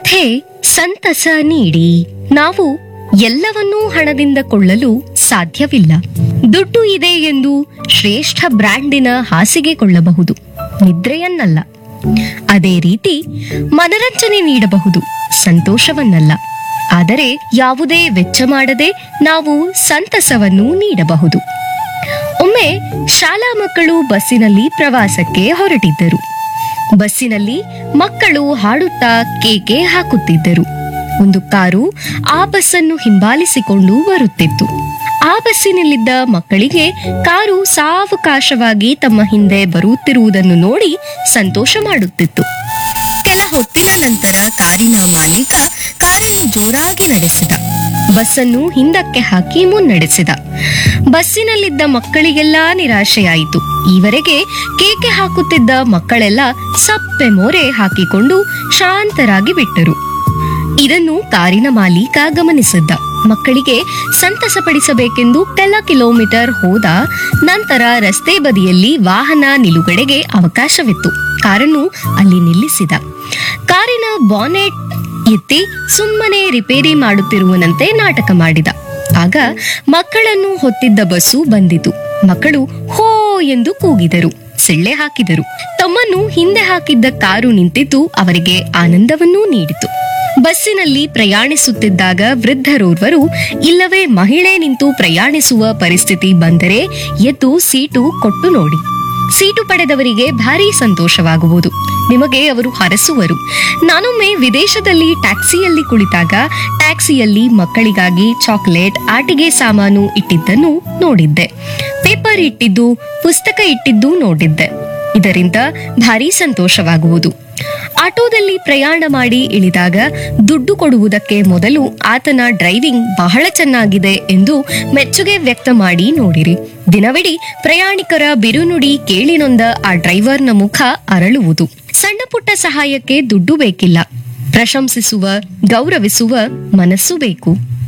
ಹೇ ಸಂತಸ ನೀಡಿ. ನಾವು ಎಲ್ಲವನ್ನೂ ಹಣದಿಂದ ಕೊಳ್ಳಲು ಸಾಧ್ಯವಿಲ್ಲ. ದುಡ್ಡು ಇದೆ ಎಂದು ಶ್ರೇಷ್ಠ ಬ್ರ್ಯಾಂಡಿನ ಹಾಸಿಗೆ ಕೊಳ್ಳಬಹುದು, ನಿದ್ರೆಯನ್ನಲ್ಲ. ಅದೇ ರೀತಿ ಮನರಂಜನೆ ನೀಡಬಹುದು, ಸಂತೋಷವನ್ನಲ್ಲ. ಆದರೆ ಯಾವುದೇ ವೆಚ್ಚ ಮಾಡದೆ ನಾವು ಸಂತಸವನ್ನು ನೀಡಬಹುದು. ಒಮ್ಮೆ ಶಾಲಾ ಮಕ್ಕಳು ಬಸ್ಸಿನಲ್ಲಿ ಪ್ರವಾಸಕ್ಕೆ ಹೊರಟಿದ್ದರು. ಬಸ್ಸಿನಲ್ಲಿ ಮಕ್ಕಳು ಹಾಡುತ್ತಾ ಕೇಕೆ ಹಾಕುತ್ತಿದ್ದರು. ಒಂದು ಕಾರು ಆ ಬಸ್ಸನ್ನು ಹಿಂಬಾಲಿಸಿಕೊಂಡು ಬರುತ್ತಿತ್ತು. ಆ ಬಸ್ಸಿನಲ್ಲಿದ್ದ ಮಕ್ಕಳಿಗೆ ಕಾರು ಸಾವಕಾಶವಾಗಿ ತಮ್ಮ ಹಿಂದೆ ಬರುತ್ತಿರುವುದನ್ನು ನೋಡಿ ಸಂತೋಷ ಮಾಡುತ್ತಿತ್ತು. ಕೆಲ ಹೊತ್ತಿನ ನಂತರ ಕಾರಿನ ಮಾಲೀಕ ಕಾರನ್ನು ಜೋರಾಗಿ ನಡೆಸಿದ. ಬಸ್ಸನ್ನು ಹಿಂದಕ್ಕೆ ಹಾಕಿ ಮುನ್ನಡೆಸಿದ. ಬಸ್ಸಿನಲ್ಲಿದ್ದ ಮಕ್ಕಳಿಗೆಲ್ಲಾ ನಿರಾಶೆಯಾಯಿತು. ಈವರೆಗೆ ಕೇಕೆ ಹಾಕುತ್ತಿದ್ದ ಮಕ್ಕಳೆಲ್ಲ ಸಪ್ಪೆ ಮೋರೆ ಹಾಕಿಕೊಂಡು ಶಾಂತರಾಗಿ ಬಿಟ್ಟರು. ಇದನ್ನು ಕಾರಿನ ಮಾಲೀಕ ಗಮನಿಸಿದ್ದ. ಮಕ್ಕಳಿಗೆ ಸಂತಸಪಡಿಸಬೇಕೆಂದು ಕೆಲ ಕಿಲೋಮೀಟರ್ ಹೋದ ನಂತರ ರಸ್ತೆ ಬದಿಯಲ್ಲಿ ವಾಹನ ನಿಲುಗಡೆಗೆ ಅವಕಾಶವಿತ್ತು. ಕಾರನ್ನು ಅಲ್ಲಿ ನಿಲ್ಲಿಸಿದ. ಕಾರಿನ ಬಾನೆಟ್ ಎತ್ತಿ ಸುಮ್ಮನೆ ರಿಪೇರಿ ಮಾಡುತ್ತಿರುವನಂತೆ ನಾಟಕ ಮಾಡಿದ. ಆಗ ಮಕ್ಕಳನ್ನು ಹೊತ್ತಿದ್ದ ಬಸ್ಸು ಬಂದಿತು. ಮಕ್ಕಳು ಹೋ ಎಂದು ಕೂಗಿದರು, ಸಿಳ್ಳೆ ಹಾಕಿದರು. ತಮ್ಮನ್ನು ಹಿಂದೆ ಹಾಕಿದ್ದ ಕಾರು ನಿಂತಿದ್ದು ಅವರಿಗೆ ಆನಂದವನ್ನೂ ನೀಡಿತು. ಬಸ್ಸಿನಲ್ಲಿ ಪ್ರಯಾಣಿಸುತ್ತಿದ್ದಾಗ ವೃದ್ಧರೋರ್ವರು ಇಲ್ಲವೇ ಮಹಿಳೆ ನಿಂತು ಪ್ರಯಾಣಿಸುವ ಪರಿಸ್ಥಿತಿ ಬಂದರೆ ಎದ್ದು ಸೀಟು ಕೊಟ್ಟು ನೋಡಿ. ಸೀಟು ಪಡೆದವರಿಗೆ ಭಾರಿ ಸಂತೋಷವಾಗುವುದು. ನಿಮಗೆ ಅವರು ಹರಸುವರು. ನಾನೊಮ್ಮೆ ವಿದೇಶದಲ್ಲಿ ಟ್ಯಾಕ್ಸಿಯಲ್ಲಿ ಕುಳಿತಾಗ ಟ್ಯಾಕ್ಸಿಯಲ್ಲಿ ಮಕ್ಕಳಿಗಾಗಿ ಚಾಕೊಲೇಟ್, ಆಟಿಕೆ ಸಾಮಾನು ಇಟ್ಟಿದ್ದನ್ನು ನೋಡಿದ್ದೆ. ಪೇಪರ್ ಇಟ್ಟಿದ್ದು, ಪುಸ್ತಕ ಇಟ್ಟಿದ್ದು ನೋಡಿದ್ದೆ. ಇದರಿಂದ ಭಾರಿ ಸಂತೋಷವಾಗುವುದು. ಆಟೋದಲ್ಲಿ ಪ್ರಯಾಣ ಮಾಡಿ ಇಳಿದಾಗ ದುಡ್ಡು ಕೊಡುವುದಕ್ಕೆ ಮೊದಲು ಆತನ ಡ್ರೈವಿಂಗ್ ಬಹಳ ಚೆನ್ನಾಗಿದೆ ಎಂದು ಮೆಚ್ಚುಗೆ ವ್ಯಕ್ತ ಮಾಡಿ ನೋಡಿರಿ. ದಿನವಿಡೀ ಪ್ರಯಾಣಿಕರ ಬಿರುನುಡಿ ಕೇಳಿ ನೊಂದ ಆ ಡ್ರೈವರ್ನ ಮುಖ ಅರಳುವುದು. ಸಣ್ಣ ಪುಟ್ಟ ಸಹಾಯಕ್ಕೆ ದುಡ್ಡು ಬೇಕಿಲ್ಲ, ಪ್ರಶಂಸಿಸುವ, ಗೌರವಿಸುವ ಮನಸ್ಸು ಬೇಕು.